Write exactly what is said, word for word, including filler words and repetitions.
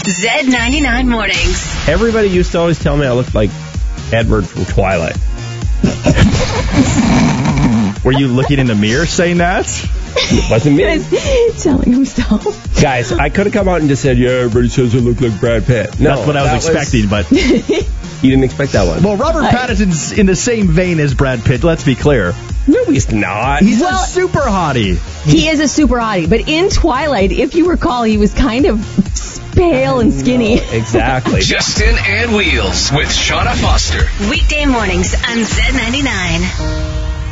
Z ninety-nine Mornings. Everybody used to always tell me I looked like Edward from Twilight. Were you looking in the mirror saying that? It wasn't me. He's telling himself. Guys, I could have come out and just said, yeah, everybody says I look like Brad Pitt. No, that's what I was expecting, was... but... You didn't expect that one. Well, Robert Pattinson's in the same vein as Brad Pitt, let's be clear. No, he's not. He's well, a super hottie. He is a super hottie, but in Twilight, if you recall, he was kind of pale and skinny. No, exactly. Justin and Wheels with Shauna Foster. Weekday mornings on Z ninety-nine.